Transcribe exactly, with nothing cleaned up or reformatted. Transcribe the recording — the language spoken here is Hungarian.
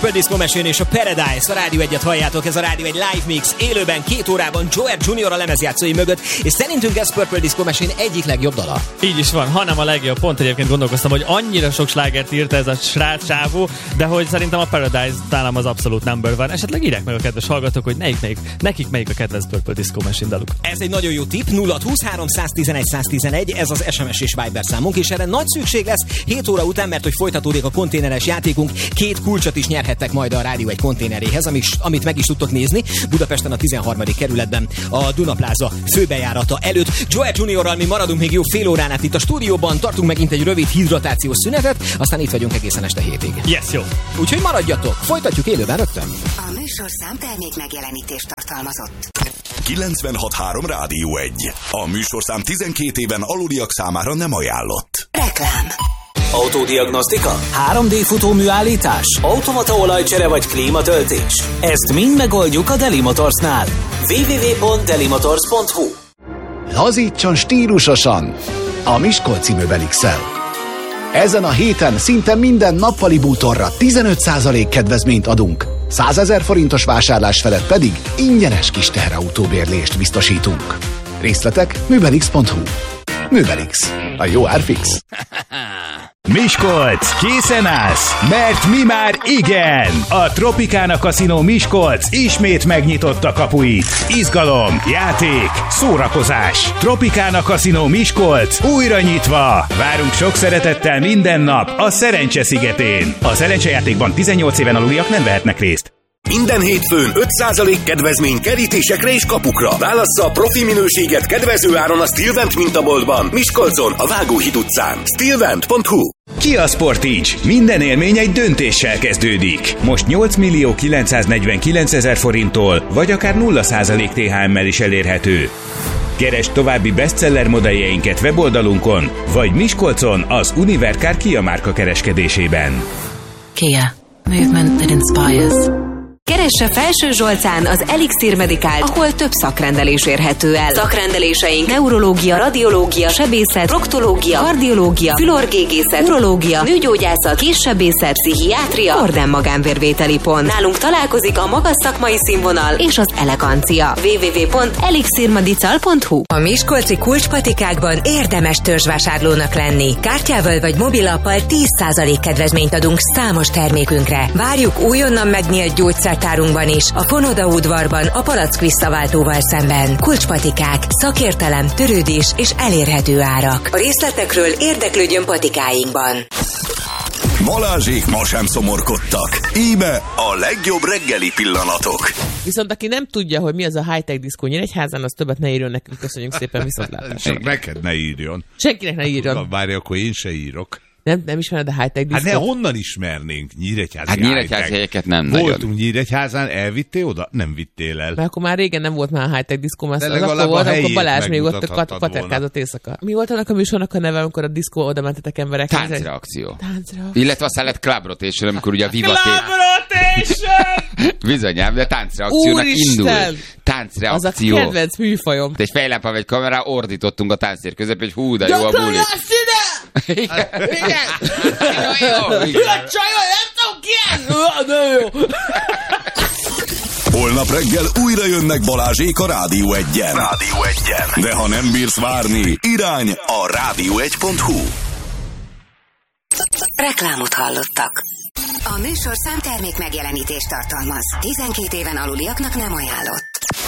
Purple Disco Machine és a Paradise, a Rádió egyet halljátok, ez a Rádió egy live mix, élőben két órában Joe Junior a lemezjátszói mögött, és szerintünk ez Purple Disco Machine egyik legjobb dala. Így is van, hanem a legjobb. Pont egyébként gondolkoztam, hogy annyira sok slágert írta ez a srác csávó, de hogy szerintem a Paradise nálam az abszolút number van. Esetleg írják meg a kedves hallgatók, hogy nekik melyik, nekik melyik a kedvenc Purple Disco Machine daluk. Ez egy nagyon jó tipp, nulla húszhárom száztizenegy száztizenegy, ez az es em es és Viber számunk, és erre nagy szükség lesz hét óra után, mert hogy folytatódik a konténeres játékunk, két kulcsot is nyerhettek majd a Rádió egy konténeréhez, amit meg is tudtok nézni Budapesten a tizenharmadik kerületben, a Dunapláza főbejárata előtt. Joe Juniorral mi maradunk még jó fél órán át itt a stúdióban, tartunk megint egy rövid hidratációs szünetet, aztán itt vagyunk egészen este hétig. Yes, jó. Úgyhogy maradjatok, folytatjuk élőben rögtön. A műsorszám termék megjelenítést tartalmazott. kilencvenhat három Rádió egy. A műsorszám tizenkét éven aluliak számára nem ajánlott. Reklám. Autódiagnosztika? három dé futóműállítás? Automata olajcsere vagy klímatöltés? Ezt mind megoldjuk a Deli Motorsnál. double-u double-u double-u pont deli motors pont hu. Lazítson stílusosan a Miskolci Möbelix-el. Ezen a héten szinte minden nappali bútorra tizenöt százalék kedvezményt adunk. százezer forintos vásárlás felett pedig ingyenes kis teherautóbérlést biztosítunk. Részletek möbelix pont hu. Möbelix. A jó ár fix. Miskolc, készen állsz? Mert mi már igen! A Tropicana Casino Miskolc ismét megnyitotta kapuit. Izgalom, játék, szórakozás. Tropicana Casino Miskolc újra nyitva. Várunk sok szeretettel minden nap a Szerencse szigetén. A szerencsejátékban tizennyolc éven aluliak nem vehetnek részt. Minden hétfőn öt százalék kedvezmény kerítésekre és kapukra. Válassza a profi minőséget kedvező áron a Stilvent mintaboltban, Miskolcon, a Vágóhíd utcán. Stilvent pont hu. Kia Sportage. Minden élmény egy döntéssel kezdődik. Most nyolc millió kilencszáznegyvenkilencezer forinttól, vagy akár nulla százalék té há emmel is elérhető. Keresd további bestseller modelljeinket weboldalunkon, vagy Miskolcon az Univercar Kia márka kereskedésében. Kia. Movement that inspires. Keresse Felső Zsolcán az Elixir Medical, ahol több szakrendelés érhető el. Szakrendeléseink neurológia, radiológia, sebészet, proktológia, kardiológia, fülorgégészet, urológia, nőgyógyászat, késsebészet, pszichiátria, Orden magánvérvételi pont. Nálunk találkozik a magas szakmai színvonal és az elegancia. double-u double-u double-u pont elixirmedical pont hu. A miskolci kulcspatikákban érdemes törzsvásárlónak lenni. Kártyával vagy mobilappal tíz százalék kedvezményt adunk számos termékünkre. Várjuk újonnan megnyílt gyógyszer tárunkban is, a Fonoda udvarban, a Palack visszaváltóval szemben. Kulcspatikák, szakértelem, törődés és elérhető árak. A részletekről érdeklődjön patikáinkban. Balázsék ma sem szomorkodtak. Íme a legjobb reggeli pillanatok. Viszont aki nem tudja, hogy mi az a high-tech diszkó Nyíregyházán, az többet ne írjon nekünk. Köszönjük szépen, viszontlátásra. Csak neked ne írjon. Senkinek ne írjon. Várj, akkor én se írok. Nem, nem ismered a high-tech diszkót? Hát ne, honnan ismernénk Nyíregyházi Hát Nyíregyházi helyeket nem nagyon. Voltunk Nyíregyházán, elvittél oda? Nem vittél el. Mert akkor már régen nem volt már a high-tech diszkó, mert az akkor volt, amikor Balázs még ott paterkázott éjszaka. Mi volt annak a műsornak a neve, amikor a diszkó oda mentetek emberek? Táncreakció. Táncreakció. Illetve aztán lett Club Rotation, amikor ugye a Viva Club Rotation! Bizonyám, de táncreakciónak indul. Táncreakció. Az a kedvenc műfajom. Egy fejlámpával egy kamerá ordítottunk a tánctér közepén, hogy hú, de jó a buli. Igen. Igen. Hülye csajol, nem tudom ki ez! De jó! Holnap reggel újra jönnek Balázsék a Rádió egyen. Rádió egyen. De ha nem bírsz várni, irány a rádió egy pont hu. Reklámot hallottak. A műsorszám termék megjelenítést tartalmaz. tizenkét éven aluliaknak nem ajánlott.